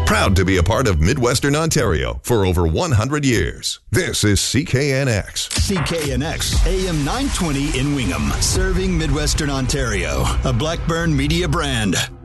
Proud to be a part of Midwestern Ontario for over 100 years. This is CKNX. CKNX, AM 920 in Wingham, serving Midwestern Ontario. A Blackburn Media brand.